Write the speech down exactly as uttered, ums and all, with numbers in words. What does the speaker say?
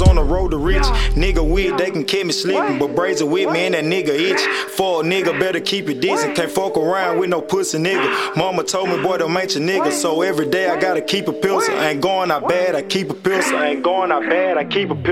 on the road to rich. Nigga weird, they can catch me slipping, but braids are with me and that nigga itch. For a nigga, better keep it decent. Can't fuck around with no pussy nigga. Mama told me, boy, don't ain't your nigga. So every day I gotta keep a pistol. I ain't going out bad, I keep a pistol. I ain't going out bad, I keep a pistol.